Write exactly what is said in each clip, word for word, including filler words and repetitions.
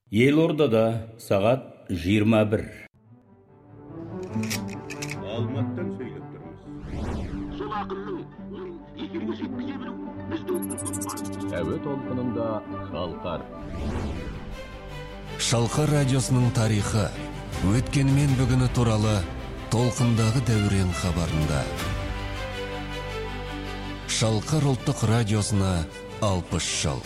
Елордада сағат жиырма бір. Алматтан сөйлеп тұрмыз. Сол ақынның эфирге жеткізе білу біздің Әуе толқынында шалқар. Шалқар радиосының тарихы, өткені мен бүгіні туралы толқындағы дәурен хабарында. Шалқар ұлттық радиосына алпыс жыл.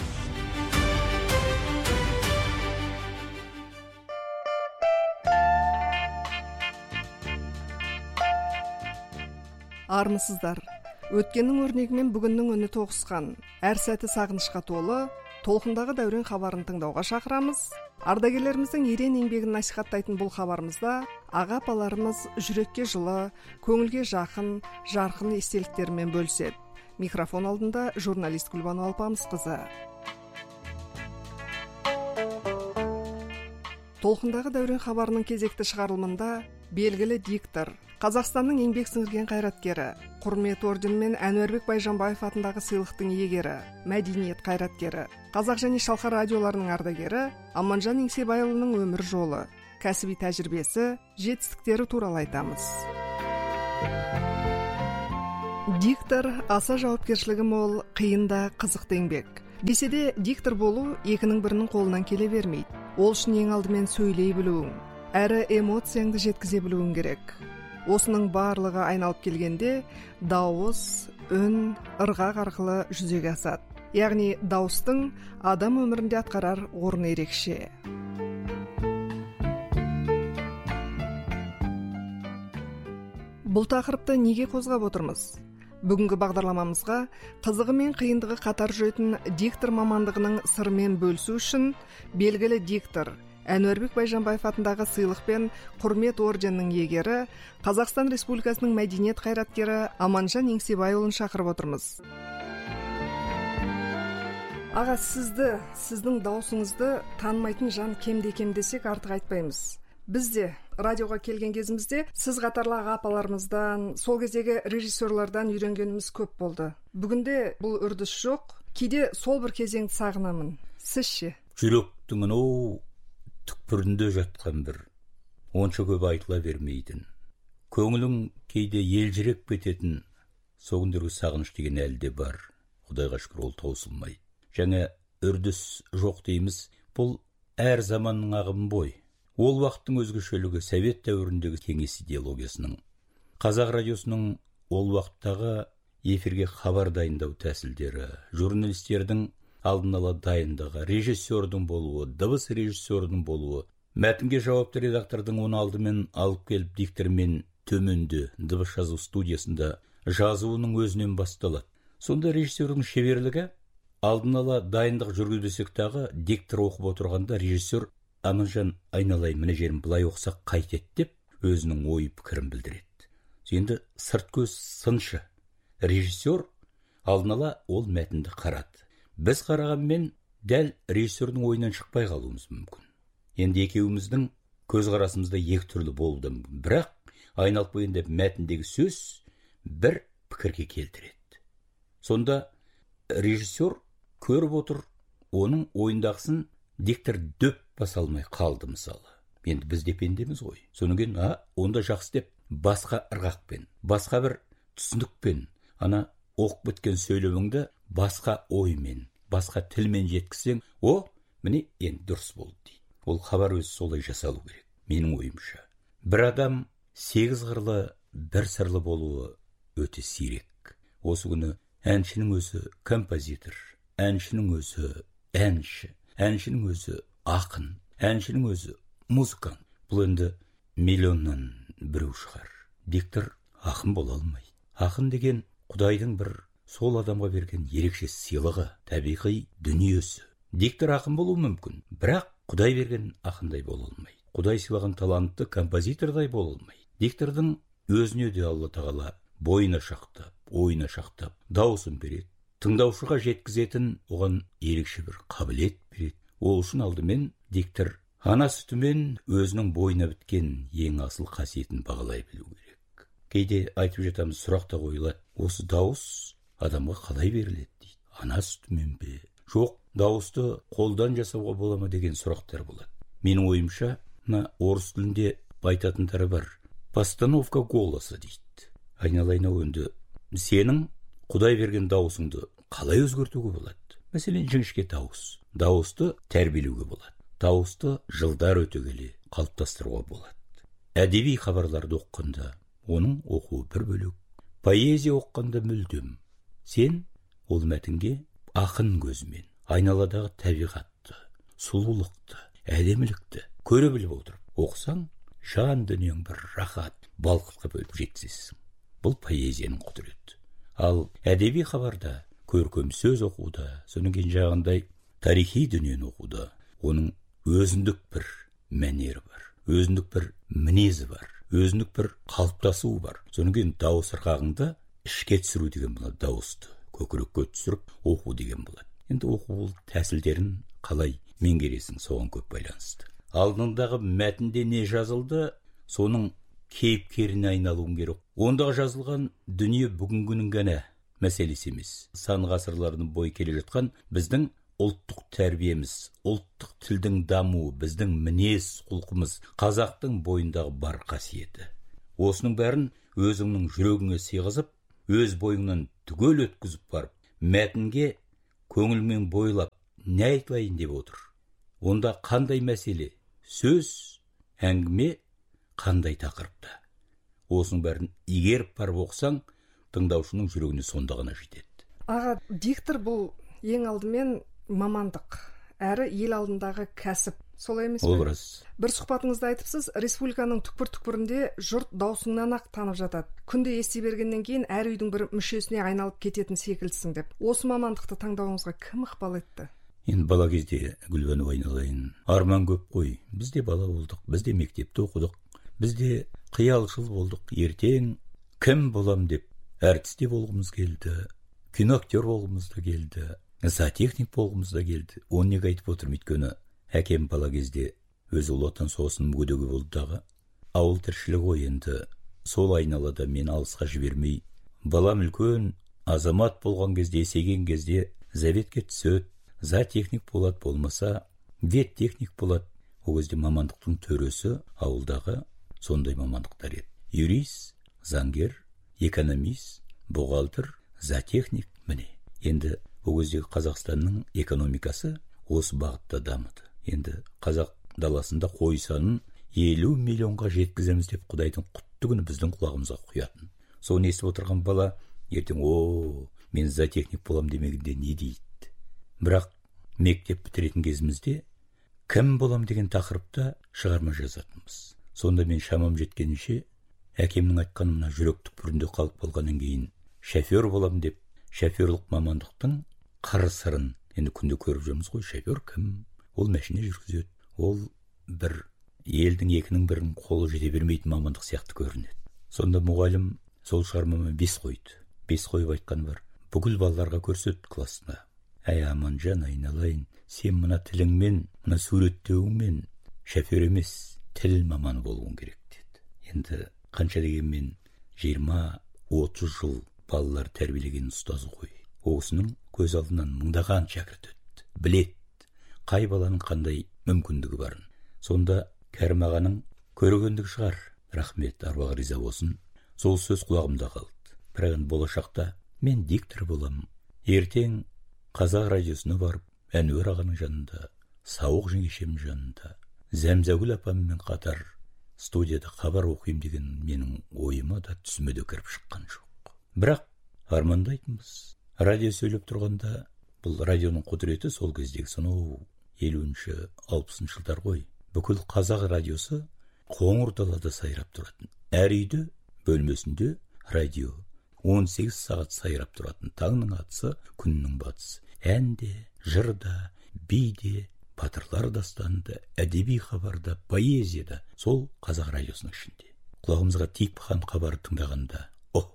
Армысыздар. Өткеннің өрнегімен бүгіннің үні тоғысқан, әр сәті сағынышқа толы, толқындағы дәурен хабарын тыңдауға шақырамыз. Ардагерлеріміздің ерен еңбегін насихаттайтын бұл хабарымызда аға апаларымыз жүрекке жылы, көңілге жақын, жарқын естеліктерімен бөліседі. Микрофон алдында журналист Гүлбану Алпамысқызы. Толқындағы дәурен хабарының кезекті шығарылымында белгілі диктор, Қазақстанның еңбек сіңірген қайраткері, құрмет орденімен Әнуарбек Байжанбаев атындағы сыйлықтың иегері, мәдениет қайраткері, Қазақ және Шалқар радиоларының ардагері Аманжан Еңсебайұлының өмір жолы, кәсіби тәжірибесі, жетістіктері туралы айтамыз. Диктор аса жауапкершілігі мол, қиында қызықты еңбек. Десе де диктор болу екінің бірінің қолынан келе бермейді. Ол үшін ең алдымен сөйлей білуің, әрі эмоцияңды жеткізе білуің керек. Осының барлығы айналып келгенде дауыс, үн, ырғақ арқылы жүзеге асады. Яғни дауыстың адам өмірінде атқарар орны ерекше. Бұл тақырыпты неге қозғап отырмыз? Бүгінгі бағдарламамызға қызығы мен қиындығы қатар жүретін диктор мамандығының сырымен бөлісу үшін белгілі диктор, Әнуарбек Байжанбаев атындағы сыйлықпен құрмет орденінің иегері, Қазақстан Республикасының мәдениет қайраткері Аманжан Еңсебайұлын шақырып отырмыз. Аға, сізді, сіздің даусыңызды танымайтын жан кемде-кем десек артық айтпаймыз. Біз де радиоға келген кезімізде сіз қатарлы аға апаларымыздан, сол кездегі режиссерлардан үйренгеніміз көп болды. Бүгінде бұл үрдіс жоқ, кейде сол бір кезеңді сағынамын. Сіз ше? Жүректің оу түкпірінде жатқан бір, онша көп айтыла бермейтін, көңілің кейде елжіреп кететін, соғындырғы сағыныш деген әлде бар. Құдайға шүкір, ол таусылмайды. Жаңа үрдіс жоқ дейміз, бұл әр заманның ағымы бой. Ол уақыттың өзгешелігі Совет дәуіріндегі кеңес идеологиясының, Қазақ радиосының ол уақыттағы эфирге хабар дайындау тәсілдері, журналистердің алдын ала дайындығы, режиссердің болуы, дыбыс режиссердің болуы, мәтінге жауапты редактордың оны алдымен алып келіп диктормен төменде дыбыс жазу студиясында жазуының өзінен басталады. Сонда режиссердің шеберлігі алдын ала дайындық жүргізсек тағы диктор оқып отырғанда режиссер Аманжан, айналайын, мына жерін былай оқсақ қайтеді деп өзінің ой пікірін білдіреді. Енді сырт көз сыншы. Режиссер алдын ала ол мәтінді қарады. Біз қарағанмен дәл режиссердің ойынан шықпай қалуымыз мүмкін. Енді екеуміздің көзқарасымызда екі түрлі болуы мүмкін. Бірақ айналып келгенде мәтіндегі сөз бір пікірге келтіреді. Сонда режиссер көріп отыр, оның ойындағысын диктор дөп баса алмай қалды мысалы. Енді біз де пендеміз ғой. Содан кейін, а, онда жақсы деп басқа ырғақпен, басқа бір түсінікпен, ана оқып біткен сөйлеміңді басқа оймен, басқа тілмен жеткізсең, о, міне енді дұрыс болды дейді. Ол хабар өзі солай жасалу керек, менің ойымша. Бір адам сегіз қырлы, бір сырлы болуы өте сирек. Осы күні әншінің өзі композитор, әншінің өзі әнші, әншінің өзі ақын, әншінің өзі музыкант. Бұл енді миллионнан біреу шығар. Диктор ақын бола алмайды. Ақын деген Құдайдың бір сол адамға берген ерекше сыйлығы, табиғи дүниесі. Диктор ақын болуы мүмкін, бірақ Құдай берген ақындай бола алмайды. Құдай сыйлаған талантты композитордай бола алмайды. Диктордың өзіне де Алла тағала бойына шақтап, ойына шақтап, дауысын береді. Тыңдаушыға жеткізетін оған ерекше бір қабілет береді. Ол үшін алдымен диктор ана сүтімен өзінің бойына біткен ең асыл қасиетін бағалай білу керек. Кейде айтып жатамыз, сұрақта қойылады. Осы дауыс адамға қалай беріледі дейді. Ана сүтімен бе? Жоқ, дауысты қолдан жасауға бола ма деген сұрақтар болады. менің ойымша, мына орыс тілінде айтатындары бар. Постановка голоса дейді. Айналайын енді сенің Құдай берген дауысыңды қалай өзгертуге болады? Мәселен, жіңішке дауыс. Дауысты тәрбиелеуге болады. Дауысты жылдар өте келе қалыптастыруға болады. Әдеби хабарларды оққанда оның оқуы бір бөлек. Поэзия оққанда мүлдем. Сен ол мәтінге ақын көзімен айналадағы табиғатты, сұлулықты, әдемілікті көре біліп отырып оқысаң, жан дүниең бір рахат, балқытқа бөліп жеткізесің. Бұл поэзияның құдіреті. Ал әдеби хабарда көркем сөз оқуда, соның кейін жағындай тарихи дүниені оқуда, оның өзіндік бір мәнері бар, өзіндік бір мінезі бар, өзіндік бір қалыптасуы бар. Соның кейін дауыс ырғағында ішке түсіру деген болады, дауысты көкірекке түсіріп оқу деген болады. Енді оқу тәсілдерін қалай меңгересің, соған көп байланысты. Алдыңдағы мәтінде не жазылды, соның кейіпкеріне айналуың керек. Ондағы жазылған дүние бүгінгінің ғана мәселесі емес. Сан ғасырлардың бойы келе жатқан біздің ұлттық тәрбиеміз, ұлттық тілдің дамуы, біздің мінез құлқымыз, қазақтың бойындағы бар қасиеті. Осының бәрін өзіңнің жүрегіңе сыйғызып, өз бойыңнан түгел өткізіп барып, мәтінге көңілмен бойлап, не айтылайын деп отыр. Онда қандай мәселе, сөз, әңгіме, қандай тақырыпта. Осының бәрін игеріп барып оқысаң, тыңдаушының жүрегіне сонда ғана жетеді. Аға, диктор бұл ең алдымен мамандық, әрі ел алдындағы кәсіп. Солай емес пе? Ол рас. Бір сұхбатыңызда айтыпсыз, республиканың түкпір-түкпірінде жұрт даусыңнан ақ танып жатады. Күнде ести бергеннен кейін әр үйдің бір мүшесіне айналып кететін секілдісің деп. Осы мамандықты таңдауыңызға кім ықпал етті? Енді бала кезде, Гүлбану, айналайын, арман көп қой. Бізде бала болдық, бізде мектепте оқыдық, бізде қиялшыл болдық. Ертең кім болам деп әртіс де болғымыз келді, киноактер болғымыз да келді, зоотехник болғымыз да келді. Оны неге айтып отырмын? Өйткені әкем бала кезде өзі Ұлы Отан соғысының мүгедегі болдағы. Ауыл тіршілігі ғой, енді сол айналада мені алысқа жібермей, балам үлкен азамат болған кезде, есейген кезде заветке түседі, зоотехник болады, болмаса веттехник болады. Ол кезде мамандықтың төресі ауылдағы сондай мамандықтар еді. Юрист, заңгер, экономист, бухгалтер, зоотехник, міне. Енді ол кездегі Қазақстанның экономикасы осы бағытта дамыды. Енді қазақ даласында қой санын елу миллионға жеткіземіз деп Құдайдың құтты күні біздің құлағымызға құятын. Соны естіп отырған бала ертең, о, мен зоотехник болам демегенде не дейді? Бірақ мектеп бітіретін кезімізде кім болам деген тақырыпта шығарма жазатынбыз. Сонда мен шамам жеткенше әкемнің айтқаны мына жүрек түкпірінде қалып қалғаннан кейін шофер болам деп, шоферлық мамандықтың қыр-сырын енді күнде көріп жүрміз ғой. Шофер кім? Ол машина жүргізеді. Ол бір елдің екінің бірін қолы жете бермейтін мамандық сияқты көрінеді. Сонда мұғалім сол шығармама бес қойды. Бес қойып айтқан бар. Бүкіл балаларға көрсетті классына. Әй Аманжан, айналайын, сен мына тіліңмен, мына суреттеуіңмен шофер емес, тіл маманы болуың керек деді. Енді қанша дегенмен жиырма отыз жыл балалар тәрбиелеген ұстазы ғой. Осының көз алдынан мыңдаған шәкірт өтті. Білет, қай баланың қандай мүмкіндігі барын. Сонда Кәрім ағаның көргендігі шығар. Рахмет, аруағы риза болсын. Сол сөз құлағымда қалды. Бірақ болашақта мен диктор болам. Ертең Қазақ радиосына барып, Әнуар ағаның жанында, Сауық жеңешемнің жанында, Зәмзәгүл апаммен қатар студияда хабар оқимын деген менің ойыма да түсіме де кіріп шыққан жоқ. Бірақ армандайтынбыз. Радио сөйлеп тұрғанда, бұл радионың құдіреті сол кездегі сонау елуінші алпысыншы жылдар ғой. Бүкіл қазақ радиосы қоңыр далада сайрап тұратын. Әр үйде, бөлмесінде радио он сегіз сағат сайрап тұратын. Таңның атысы, күннің батысы. Әнде, жырда, биде, батырлар дастанында, әдеби хабарда, поэзияда, сол қазақ радиосының ішінде. Құлағымызға тиіп қан хабарды тыңдағанда, о,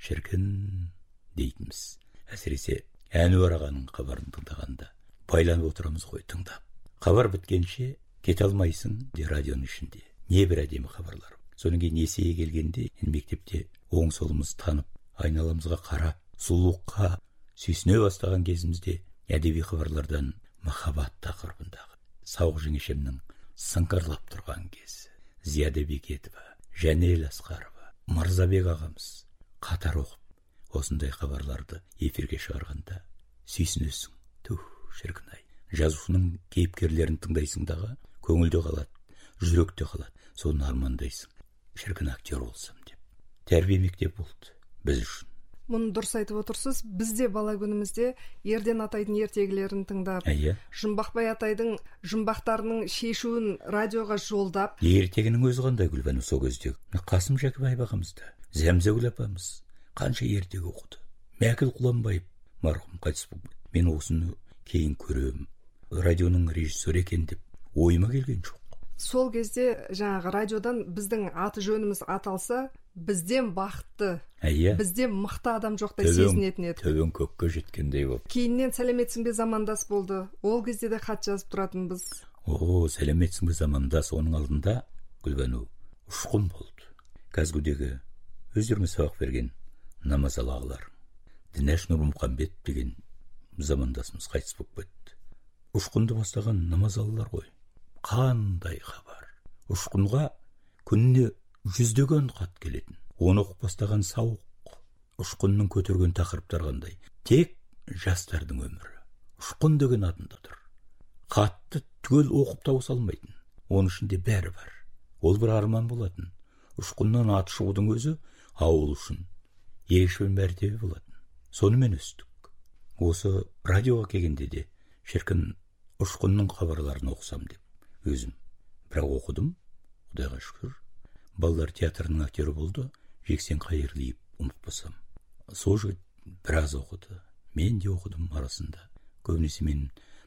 шіркін дейтінбіз. Әсіресе Әнуар ағаның хабарын тыңдағанда байланып отырамыз ғой тыңдап. Хабар біткенше кете алмайсың де радионың ішінде. Не бір әдемі хабарлар. Соның кейін есейе келгенде мектепте оң солымыз танып, айналамызға қарап, сұлулыққа сүйсіне бастаған кезімізде әдеби хабарлардан махаббат тақырыбындағы Сауық жеңешемнің сыңқырлап тұрған кезі. Зияда Бекетова, Жәнел Асқарова, Мырзабек ағамыз қатар оқып, осындай хабарларды эфирге шығарғанда сүйсінесің. Тух, шіркін-ай. Жазушының кейіпкерлерін тыңдайсың дағы, көңілде қалады, жүректе қалады. Соны армандайсың. Шіркін актер болсам деп. Тәрбие мектеп болды біз үшін. Мұны дұрыс айтып отырсыз. Біз де бала күнімізде Ерден Атайдың ертегілерін тыңдап, Әйе. Жұмбақбай Атайдың жұмбақтарының шешуін радиоға жолдап. Ертегінің өзі қандай Гүлбану сол кезде. Қасым Жәкібаев ағамызды, Зәмзәгүл апамыз қанша ертегі оқыды. Мәкіл Құланбаев марқұм қайтыс болды. Мен осыны кейін көрем. Радионың режиссері екен деп ойыма келген жоқ. Сол кезде жаңағы радиодан біздің аты жөніміз аталса, бізден бақытты, Әйе. бізден мықты адам жоқтай сезінетін еді. Төбен көкке жеткендей болды. Кейіннен сәлеметсің бе замандас болды. Ол кезде де хат жазып тұратынбыз. О, сәлеметсің бе замандас. Оның алдында Гүлбану ұшқын болды. Казгудегі өздеріңе сабақ берген намазалы ағалар. Дінаш Нұрмұхамбет деген замандасымыз қайтыс болып кетті. Ұшқынды бастаған намазалылар ғой. Қандай хабар. Ұшқынға күніне жүздеген хат келетін. Оны оқып бастаған сауық. Ұшқынның көтерген тақырыптар қандай. Тек жастардың өмірі. Ұшқын деген атында тұр. Хатты түгел оқып тауыса алмайтын. Оның ішінде бәрі бар. Ол бір арман болатын. Ұшқыннан аты шығудың өзі ауыл үшін ерекше мәртебе болатын. Сонымен өстік. Осы радиоға келгенде де шіркін Ұшқынның хабарларын оқысам деп өзім бірақ оқыдым. Құдайға шүкір. Балалар театрының актері болды. Жексен Қайырлиев ұмытпасам. Сол жігіт біраз оқыды. Мен де оқыдым арасында. Көбінесе мен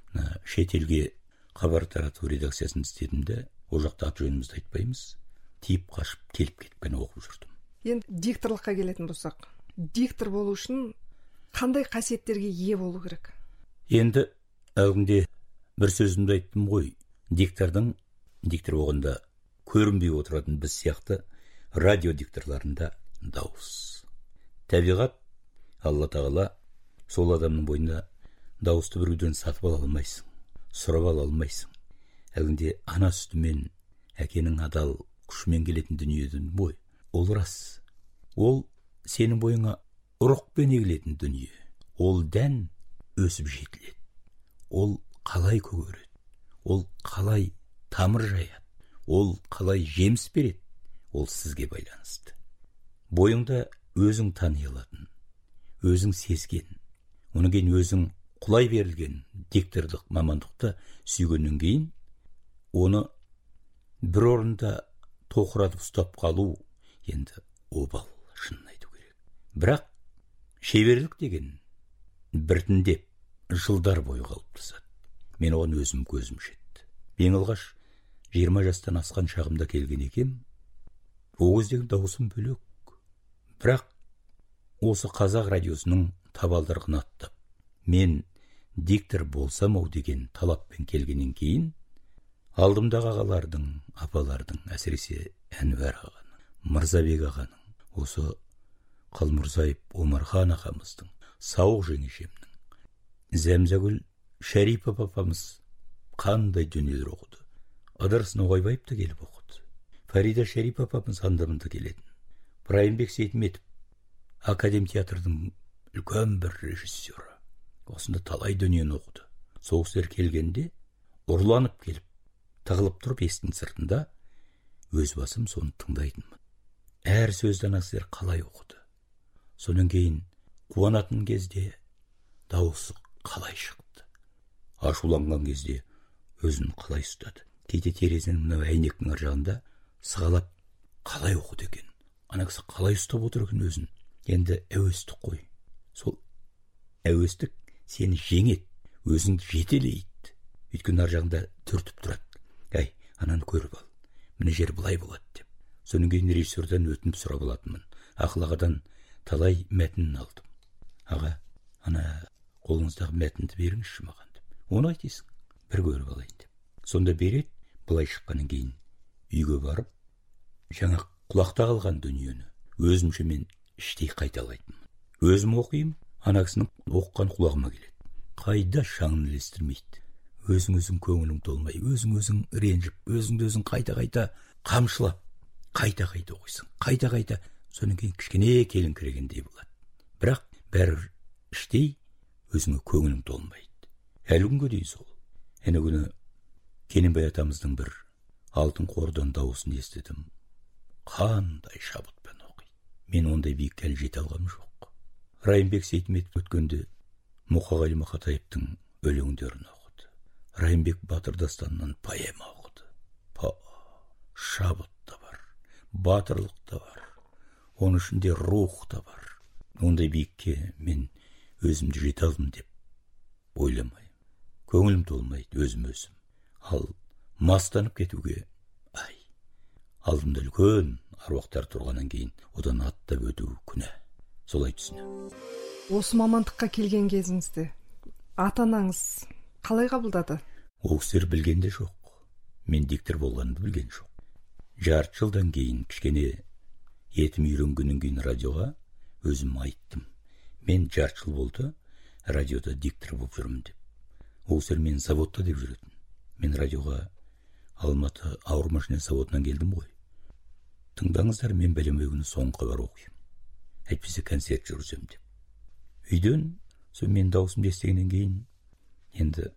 шетелге хабар тарату редакциясын істедім де, ол жақта аты жөнімізді айтпаймыз. Тиіп қашып келіп кетіп қана оқып жүрдім. Енді дикторлыққа келетін болсақ, диктор болу үшін қандай қасиеттерге ие болу керек? Енді әлгінде бір сөзімді айттым ғой. Диктордың, диктор болғанда көрінбей отыратын біз сияқты радио дикторларында дауыс. Табиғат, Алла тағала сол адамның бойында дауысты біреуден сатып ала алмайсың, сұрап ала алмайсың. Әлгінде ана сүтімен, әкенің адал күшімен келетін дүниеден бой. Ол рас. Ол сенің бойыңа ұрықпен егілетін дүние. Ол дән өсіп жетіледі. Ол қалай көгереді? Ол қалай тамыр жаяды? Ол қалай жеміс береді? Ол сізге байланысты. Бойыңда өзің тани алатын, өзің сезген, оның кейін өзің құлай берілген дикторлық мамандықты сүйгеннен кейін, оны бір орында тоқыратып ұстап қалу енді обал, шынын айту керек. Бірақ шеберлік деген біртіндеп жылдар бойы қалыптасады. Мен оған өзім көзім жетті. Мен алғаш жиырма жастан асқан шағымда келген екем. Ол кездегі дауысым бөлек. Бірақ осы қазақ радиосының табалдырығын аттап, мен диктор болсам ау деген талаппен келгеннен кейін, алдымдағы ағалардың, апалардың, әсіресе Әнуар ағаның, Мырзабек ағаның, осы Қалмұрзаев Омархан ағамыздың, Сауық жеңешемнің, Зәмзәгүл Шәрипов апамыз қандай дүниелер оқыды. Ыдырыс Ноғайбаев та келіп оқыды. Фарида Шәрипов апамыз андамында келетін. Райымбек Сейтметов, Академ театрдың үлкен бір режиссері. Осында талай дүниені оқыды. Соғыстар келгенде ұрланып келіп, тығылып тұрып естің сыртында өз басым соны тыңдайтынмын. Әр сөзден асыр қалай оқыды. Сонан кейін қуанатын кезде дауысы қалай шықты. Ашуланған кезде өзін қалай ұстады. Кейде терезенің мынау әйнектің ар жағында сығалап қалай оқыды екен. Ана кісі қалай ұстап отыр екен өзін. Енді әуестік қой. Сол әуестік сені жеңет, өзін жетелейді. Өйткені ар жағында түртіп тұрады. Әй, ананы көріп ал. Міне жер былай болады деп. Соның кейін режиссерден өтініп сұрап алатынмын. Ақыл ағадан талай мәтінін алдым. Аға, ана қолыңыздағы мәтінді беріңізші маған деп. Оны айтесің, бір көріп алайын деп. Сонда береді, былай шыққаннан кейін үйге барып, жаңа құлақта қалған дүниені өзімше мен іштей қайталайтынмын. Өзім оқиым, ана кісінің оққан құлағыма келеді. Қайда шаңын ілестірмейді. өзің-өзің көңілің толмай, өзің-өзің ренжіп, өзіңді-өзің қайта-қайта қамшылап, қайта-қайта оқисың, қайта-қайта, содан кейін кішкене келіңкірегендей болады. Бірақ бәрібір іштей өзіңе көңілің толмайды. Әлі күнге дейін сол. Әне күні Кененбай атамыздың бір алтын қордан дауысын естідім. Қандай шабытпен оқиды. Мен ондай биікке әлі жете алғаным жоқ. Райымбек Сейтметов өткенде Мұқағали Мақатаевтың өлеңдерін оқыды. Райымбек Батыр дастанынан поэма оқыды. Па, шабыт та бар, батырлық та бар, оның ішінде рух та бар. Ондай биікке мен өзімді жете алдым деп ойламайым. Көңілім толмайды өзім-өзім. Ал мастанып кетуге, ай, алдымда үлкен аруақтар тұрғаннан кейін одан аттап өту күнә. Солай түсінемін. Осы мамандыққа келген кезіңізде ата-анаңыз қалай қабылдады? Ол кісілер білген де жоқ. Мен диктор болғанымды білген жоқ. Жарты жылдан кейін кішкене етім үйренгеннен кейін радиоға өзім айттым. Мен жарты жыл болды радиода диктор болып жүрмін деп. Ол кісілер мені заводта деп жүретін. Мен радиоға Алматы ауыр машина заводынан келдім ғой. Тыңдаңыздар, мен бәлемей күні соңғы хабар оқимын. Әйтпесе концерт жүргізем деп. Үйден сол мен даусымды естігеннен кейін енді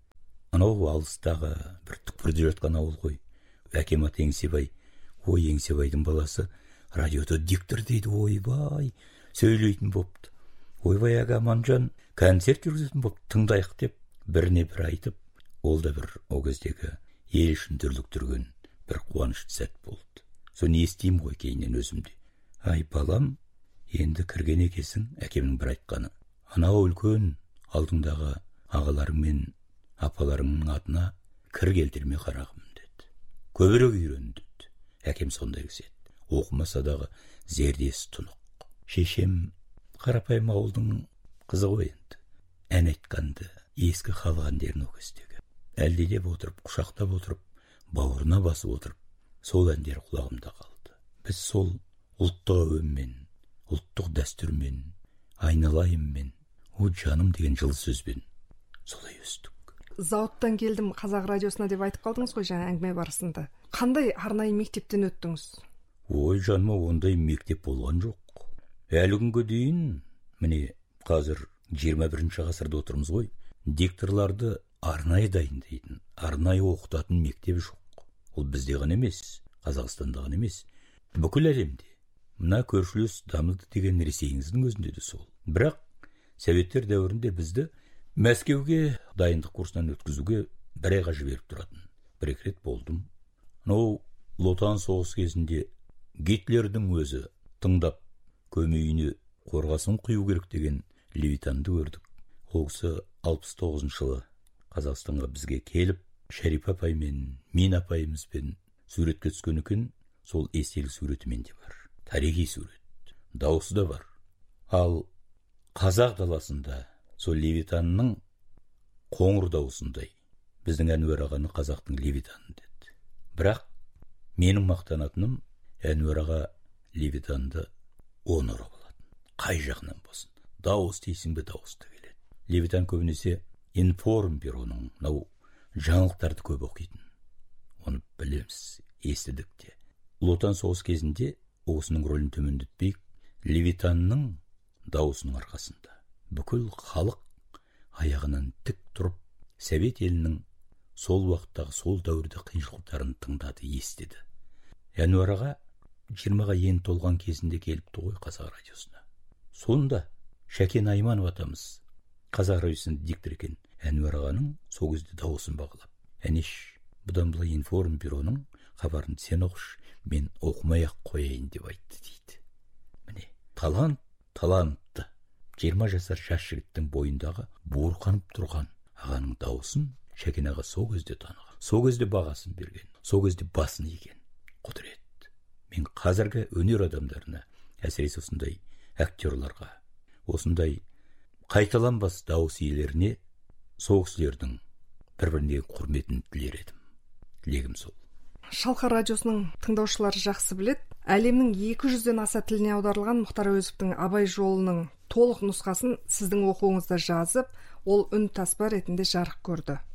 анау алыстағы бір түкпірде жатқан ауыл ғой. Әкем аты Еңсебай. Ой, Еңсебайдың баласы радиода диктор дейді. Ойбай, сөйлейтін бопты. Ойбай аға Аманжан концерт жүргізетін боп тыңдайық деп біріне бір айтып, ол да бір о кездегі ел үшін дүрліктірген бір қуанышты сәт болды. Соны естеймін ғой кейіннен өзімде. Ай балам, енді кірген екесің, әкемнің бір айтқаны. Анау үлкен алдыңдағы ағаларың мен апаларыңның атына кір келтірме қарағым деді. Көбірек үйрен деді. Әкем сондай кісі еді. Оқымаса дағы зердесі тұнық. Шешем қарапайым ауылдың қызы ғой енді. Ән айтқанды, ескі халық әндерін о кездегі. Әлдилеп отырып, құшақтап отырып, бауырына басып отырып, сол әндер құлағымда қалды. Біз сол ұлттық әуенмен, ұлттық дәстүрмен, айналайыммен, о жаным деген жылы сөзбен солай өстік. Зауыттан келдім қазақ радиосына деп айтып қалдыңыз ғой жаңа әңгіме барысында. Қандай арнайы мектептен өттіңіз? Ой жаныма, ондай мектеп болған жоқ. Әлі күнге дейін, міне қазір жиырма бірінші ғасырда отырмыз ғой, дикторларды арнайы дайындайтын, арнайы оқытатын мектеп жоқ. Ол бізде ғана емес, Қазақстанда ғана емес, бүкіл әлемде. Мына көршілес дамыды деген Ресейіңіздің өзінде де сол. Бірақ Советтер дәуірінде бізді Мәскеуге дайындық курсынан өткізуге бір айға жіберіп тұратын. Бір екі рет болдым. Но Отан соғыс кезінде Гитлердің өзі тыңдап көмейіне қорғасын құю керек деген Левитанды көрдік. Ол кісі алпыс тоғызыншы жылы Қазақстанға бізге келіп, Шәрипа апаймен, мен апайымызбен суретке түскен екен. Сол естелік суретімен де бар. Тарихи сурет. Дауысы да бар. Ал қазақ даласында сол Левитанның қоңыр даусындай біздің Әнуар ағаны қазақтың Левитаны деді. Бірақ менің мақтанатыным Әнуар аға Левитанды он ұры болатын. Қай жағынан болсын. Дауыс дейсің бе, дауысты келеді. Левитан көбінесе информбюроның нау жаңалықтарды көп оқитын. Оны білеміз, естідік те. Отан соғыс кезінде осының рөлін төмендетпейік, Левитанның дауысының арқасында бүкіл халық аяғынан тік тұрып, Совет елінің сол уақыттағы, сол дәуірде қиыншылықтарын тыңдады, естіді. Әнуар аға жиырмаға ен толған кезінде келіпті ғой қазақ радиосына. Сонда Шәкен Айманов атамыз қазақ радиосында диктор екен. Әнуар ағаның сол кезде дауысын бағалап, әнеш, бұдан былай информбюроның хабарын сен оқыш, мен оқымай-ақ қояйын деп айтты дейді. Міне, талант, талантты жиырма жасар жас жігіттің бойындағы буырқанып тұрған ағаның дауысын Шәкен аға сол кезде таныған, сол кезде бағасын берген, сол кезде басын иген. Құдірет. Мен қазіргі өнер адамдарына, әсіресе осындай актерларға, осындай қайталанбас дауыс иелеріне сол кісілердің бір-біріне құрметін тілер едім. Тілегім сол. Шалқар радиосының тыңдаушылары жақсы білет. Әлемнің екі жүзден аса тіліне аударылған Мұхтар Әуезовтің Абай жолының толық нұсқасын сіздің оқуыңызда жазып, ол үн таспа ретінде жарық көрді.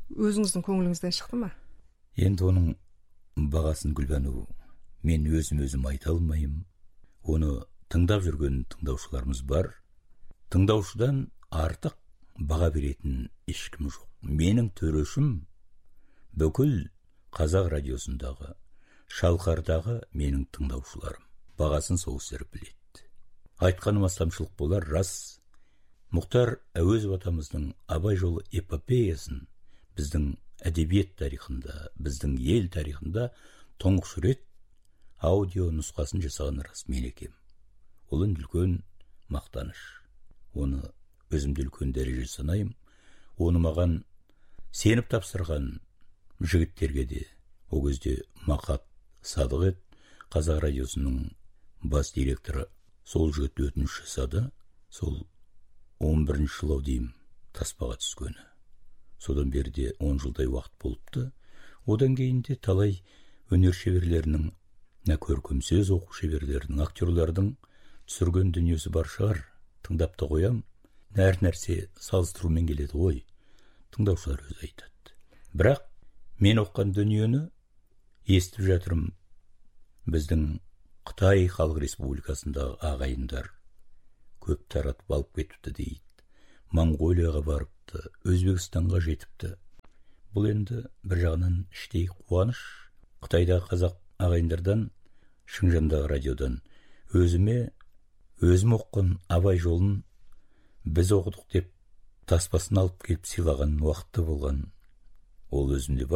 өзіңіздің көңіліңізден шықты ма? Енді оның бағасын Гүлбану мен өзім өзім айта алмайым. Оны тыңдап жүрген тыңдаушыларымыз бар. Тыңдаушыдан артық баға беретін ешкім жоқ. Менің төрешім бүкіл қазақ радиосындағы, Шалқардағы менің тыңдаушыларым. Бағасын сол кісілер біледі. Айтқаным астамшылық болар, рас. Мұхтар Әуезов атамыздың Абай жолы эпопеясын біздің әдебиет тарихында, біздің ел тарихында тұңғыш рет аудио нұсқасын жасаған рас мен екем. Ол үлкен мақтаныш. Оны өзімді үлкен дәреже санаймын. Оны маған сеніп тапсырған жігіттерге де, ол кезде Мақат Садығет, Қазақ радиосының бас директоры, сол жігіт өтініш жасады. Сол он бірінші жыл деймін таспаға түскені. Содан берде он жылдай уақыт болыпты. Одан кейін де талай өнер шеберлерінің, көркем сөз оқу шеберлерінің, актерлардың түсірген дүниесі бар шығар. Тыңдап та қоям. Әр нәрсе салыстырумен келеді ғой. Тыңдаушылар өзі айтады. Бірақ мен оққан дүниені естіп жатырмын. Біздің Қытай Халық Республикасындағы ағайындар көп таратып алып кетіпті дейді. Монғолияға барыпты, Өзбекстанға жетіпті. Бұл енді бір жағынан іштей қуаныш. Қытайдағы қазақ ағайындардан, Шыңжандағы радиодан өзіме, өзім оққан Абай жолын біз оқыдық деп таспасын алып келіп сыйлаған уақытта болған. Ол өзімде бар.